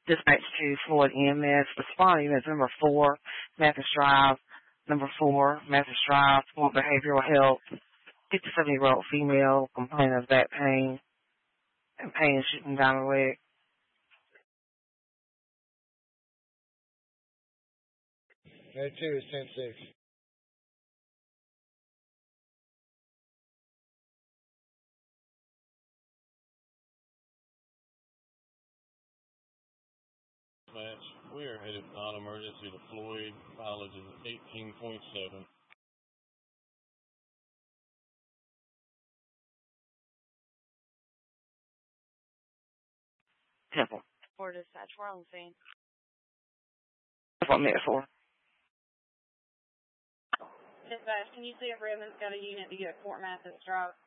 Dispatch to Floyd EMS. Respond units number 4, Mathis Drive. Number 4, Mathis Drive. Want behavioral help. 57-year-old female complaining of back pain and pain shooting down her leg. That 2 is 10-6. Match. We are headed non-emergency to Floyd. Mileage is 18.7. Temple. 4 dispatch, we're on the scene. That's what I'm there for. Dispatch, can you see if Redmond's got a unit to get Fort Mathis Drive?